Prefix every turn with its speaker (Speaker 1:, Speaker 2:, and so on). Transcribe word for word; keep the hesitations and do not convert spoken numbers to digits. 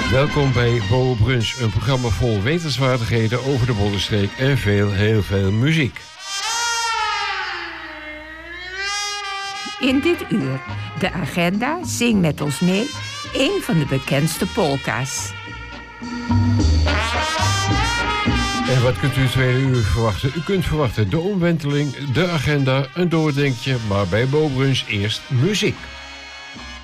Speaker 1: Welkom bij Bo Brunch, een programma vol wetenswaardigheden over de Bollenstreek en veel, heel veel muziek.
Speaker 2: In dit uur, de agenda, zing met ons mee, een van de bekendste polka's.
Speaker 1: En wat kunt u het tweede uur verwachten? U kunt verwachten de omwenteling, de agenda, een doordenkje, maar bij Bo Brunch eerst muziek.